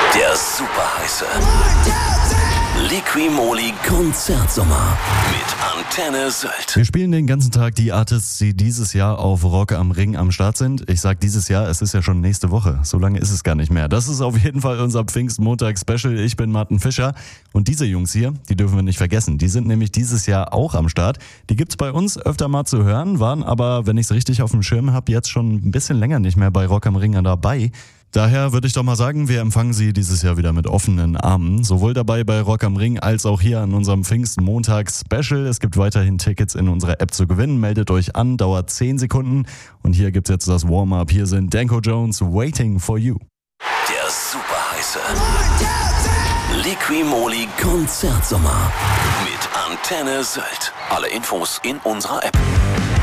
Der superheiße Liqui-Moly Konzertsommer mit Antenne Sylt. Wir spielen den ganzen Tag die Artists, die dieses Jahr auf Rock am Ring am Start sind. Ich sag dieses Jahr, es ist ja schon nächste Woche. So lange ist es gar nicht mehr. Das ist auf jeden Fall unser Pfingstmontag-Special. Ich bin Martin Fischer und diese Jungs hier, die dürfen wir nicht vergessen. Die sind nämlich dieses Jahr auch am Start. Die gibt's bei uns öfter mal zu hören, waren aber, wenn ich es richtig auf dem Schirm habe, jetzt schon ein bisschen länger nicht mehr bei Rock am Ring dabei. Daher würde ich doch mal sagen, wir empfangen sie dieses Jahr wieder mit offenen Armen. Sowohl dabei bei Rock am Ring als auch hier an unserem Pfingstmontags-Special. Es gibt weiterhin Tickets in unserer App zu gewinnen. Meldet euch an, dauert 10 Sekunden. Und hier gibt's jetzt das Warm-Up. Hier sind Danko Jones, Waiting for You. Der superheiße Liqui-Moly Konzertsommer mit Antenne Sylt. Alle Infos in unserer App.